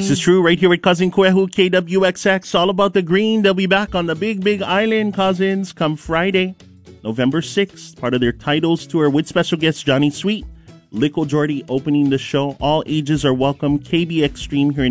This is true right here with Cousin Kwehu, KWXX. All about the green. They'll be back on the big island, cousins, come Friday, November 6th. Part of their Titles tour with special guest Johnny Sweet, Lico Jordy opening the show. All ages are welcome. KB Extreme here in